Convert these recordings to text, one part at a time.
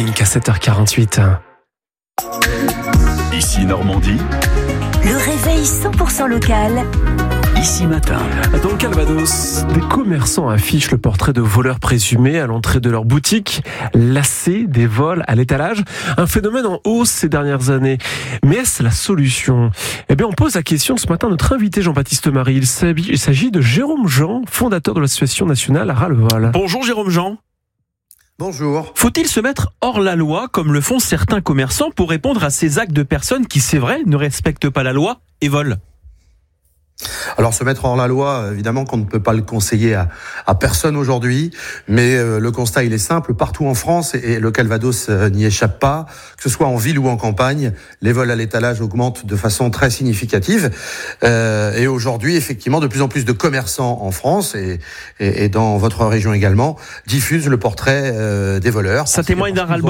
économique à 7h48. Ici Normandie. Le réveil 100% local. Ici Matin. Dans le Calvados, des commerçants affichent le portrait de voleurs présumés à l'entrée de leur boutique, lassés des vols à l'étalage. Un phénomène en hausse ces dernières années. Mais est-ce la solution ? Eh bien, on pose la question ce matin à notre invité Jean-Baptiste Marie. Il s'agit de Jérôme Jean, fondateur de l'association nationale Ras-le-Vol. Bonjour Jérôme Jean. Bonjour. Faut-il se mettre hors la loi, comme le font certains commerçants, pour répondre à ces actes de personnes qui, c'est vrai, ne respectent pas la loi et volent ? Alors se mettre hors la loi, évidemment qu'on ne peut pas le conseiller à personne aujourd'hui, mais le constat il est simple, partout en France, et le Calvados n'y échappe pas, que ce soit en ville ou en campagne, les vols à l'étalage augmentent de façon très significative, et aujourd'hui effectivement de plus en plus de commerçants en France, et dans votre région également, diffusent le portrait des voleurs. Ça témoigne d'un ras-le-bol ?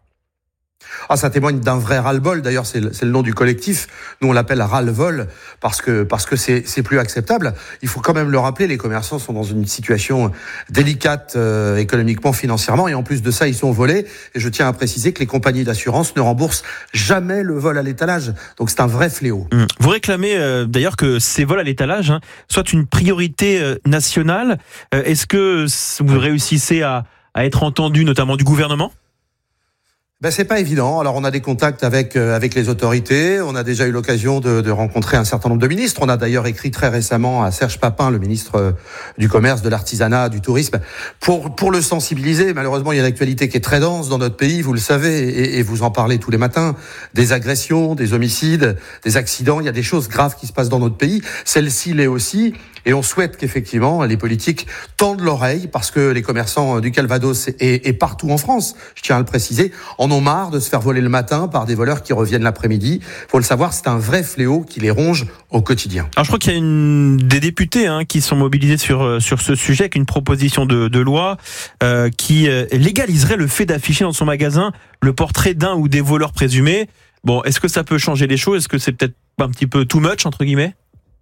Ça témoigne d'un vrai ras-le-bol. D'ailleurs, c'est le nom du collectif. Nous, on l'appelle ras-le-vol parce que c'est plus acceptable. Il faut quand même le rappeler, les commerçants sont dans une situation délicate économiquement, financièrement, et en plus de ça, ils sont volés. Et je tiens à préciser que les compagnies d'assurance ne remboursent jamais le vol à l'étalage. Donc, c'est un vrai fléau. Vous réclamez d'ailleurs que ces vols à l'étalage soient une priorité nationale. Est-ce que vous réussissez à être entendu, notamment du gouvernement ? C'est pas évident. Alors on a des contacts avec les autorités. On a déjà eu l'occasion de rencontrer un certain nombre de ministres. On a d'ailleurs écrit très récemment à Serge Papin, le ministre du Commerce, de l'Artisanat, du Tourisme, pour le sensibiliser. Malheureusement, il y a une actualité qui est très dense dans notre pays, vous le savez, et vous en parlez tous les matins. Des agressions, des homicides, des accidents. Il y a des choses graves qui se passent dans notre pays. Celle-ci l'est aussi. Et on souhaite qu'effectivement les politiques tendent l'oreille, parce que les commerçants du Calvados et partout en France, je tiens à le préciser, en ont marre de se faire voler le matin par des voleurs qui reviennent l'après-midi. Faut le savoir, c'est un vrai fléau qui les ronge au quotidien. Alors je crois qu'il y a des députés qui sont mobilisés sur ce sujet, avec une proposition de loi qui légaliserait le fait d'afficher dans son magasin le portrait d'un ou des voleurs présumés. Bon, est-ce que ça peut changer les choses ? Est-ce que c'est peut-être un petit peu too much, entre guillemets ?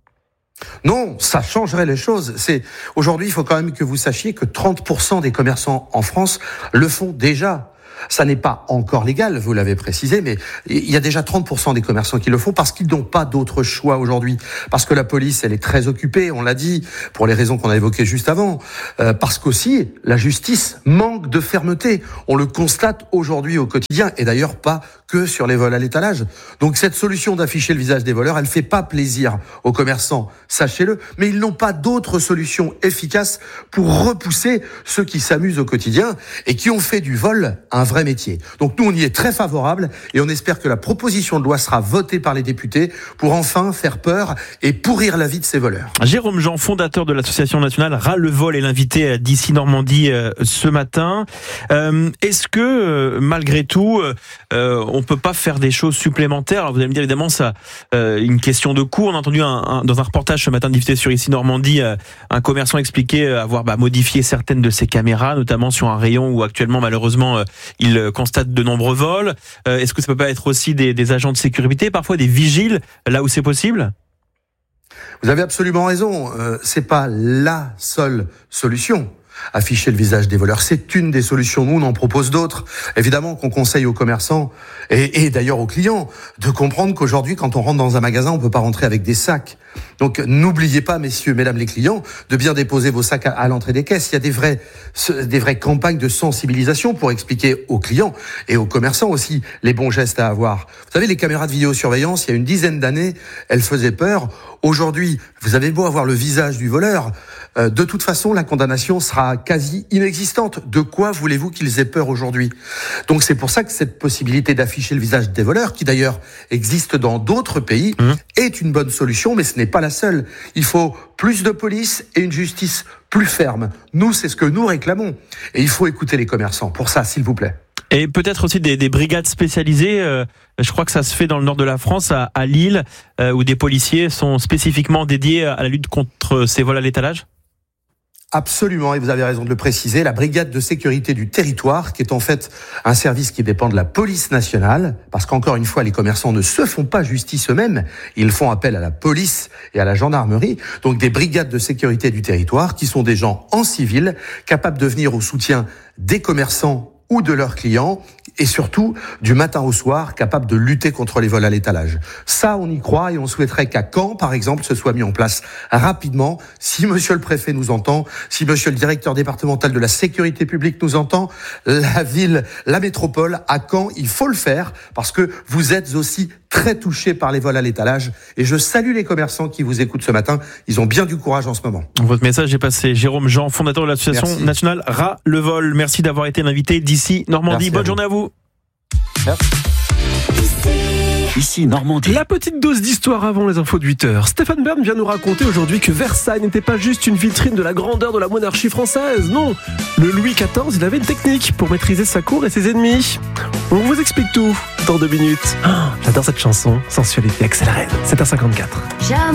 Non, ça changerait les choses. Aujourd'hui, il faut quand même que vous sachiez que 30% des commerçants en France le font déjà. Ça n'est pas encore légal, vous l'avez précisé, mais il y a déjà 30% des commerçants qui le font parce qu'ils n'ont pas d'autre choix aujourd'hui. Parce que la police, elle est très occupée, on l'a dit, pour les raisons qu'on a évoquées juste avant. Parce qu'aussi, la justice manque de fermeté. On le constate aujourd'hui au quotidien, et d'ailleurs pas que sur les vols à l'étalage. Donc cette solution d'afficher le visage des voleurs, elle fait pas plaisir aux commerçants, sachez-le, mais ils n'ont pas d'autre solution efficace pour repousser ceux qui s'amusent au quotidien et qui ont fait du vol un vrai métier. Donc nous, on y est très favorable et on espère que la proposition de loi sera votée par les députés pour enfin faire peur et pourrir la vie de ces voleurs. Jérôme Jean, fondateur de l'association nationale Ras-le-Vol, est l'invité d'Ici Normandie ce matin. Est-ce que malgré tout, on peut pas faire des choses supplémentaires ? Alors vous allez me dire évidemment ça, une question de coût. On a entendu dans un reportage ce matin diffusé sur Ici Normandie, un commerçant expliquer avoir modifié certaines de ses caméras, notamment sur un rayon où actuellement malheureusement il constate de nombreux vols. Est-ce que ça peut pas être aussi des agents de sécurité, parfois des vigiles, là où c'est possible ? Vous avez absolument raison. C'est pas la seule solution. Afficher le visage des voleurs, c'est une des solutions. Nous, on en propose d'autres. Évidemment qu'on conseille aux commerçants et d'ailleurs aux clients de comprendre qu'aujourd'hui, quand on rentre dans un magasin, on peut pas rentrer avec des sacs. Donc, n'oubliez pas, messieurs, mesdames les clients, de bien déposer vos sacs à l'entrée des caisses. Il y a des vraies campagnes de sensibilisation pour expliquer aux clients et aux commerçants aussi les bons gestes à avoir. Vous savez, les caméras de vidéosurveillance, il y a une dizaine d'années, elles faisaient peur. Aujourd'hui, vous avez beau avoir le visage du voleur, de toute façon, la condamnation sera quasi inexistante. De quoi voulez-vous qu'ils aient peur aujourd'hui ? Donc c'est pour ça que cette possibilité d'afficher le visage des voleurs, qui d'ailleurs existe dans d'autres pays, est une bonne solution, mais ce n'est pas la seule. Il faut plus de police et une justice plus ferme. Nous, c'est ce que nous réclamons. Et il faut écouter les commerçants pour ça, s'il vous plaît. Et peut-être aussi des brigades spécialisées. Je crois que ça se fait dans le nord de la France, à Lille, où des policiers sont spécifiquement dédiés à la lutte contre ces vols à l'étalage. Absolument, et vous avez raison de le préciser, la brigade de sécurité du territoire, qui est en fait un service qui dépend de la police nationale, parce qu'encore une fois, les commerçants ne se font pas justice eux-mêmes, ils font appel à la police et à la gendarmerie, donc des brigades de sécurité du territoire, qui sont des gens en civil, capables de venir au soutien des commerçants ou de leurs clients, et surtout du matin au soir capable de lutter contre les vols à l'étalage. Ça, on y croit et on souhaiterait qu'à Caen, par exemple, ce soit mis en place rapidement. Si monsieur le préfet nous entend, si monsieur le directeur départemental de la sécurité publique nous entend, la ville, la métropole, à Caen, il faut le faire parce que vous êtes aussi très touchés par les vols à l'étalage et je salue les commerçants qui vous écoutent ce matin. Ils ont bien du courage en ce moment. Votre message est passé. Jérôme Jean, fondateur de l'association nationale Ras le Vol. Merci d'avoir été l'invité d'ici Normandie. Merci. Bonne journée à vous. Merci. Ici Normandie. La petite dose d'histoire avant les infos de 8h. Stéphane Bern vient nous raconter aujourd'hui que Versailles n'était pas juste une vitrine de la grandeur de la monarchie française. Non, le Louis XIV, il avait une technique pour maîtriser sa cour et ses ennemis. On vous explique tout dans 2 minutes. Oh, j'adore cette chanson. Sensualité accélérée. 7h54. Jamais